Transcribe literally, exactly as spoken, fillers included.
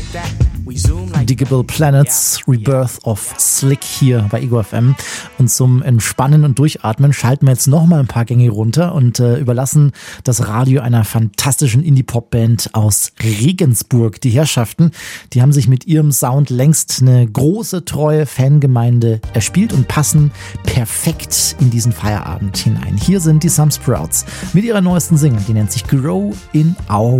Digable Planets, Rebirth of Slick hier bei Ego F M. Und zum Entspannen und Durchatmen schalten wir jetzt nochmal ein paar Gänge runter und äh, überlassen das Radio einer fantastischen Indie-Pop-Band aus Regensburg. Die Herrschaften, die haben sich mit ihrem Sound längst eine große, treue Fangemeinde erspielt und passen perfekt in diesen Feierabend hinein. Hier sind die Some Sprouts mit ihrer neuesten Single, die nennt sich Grow in Our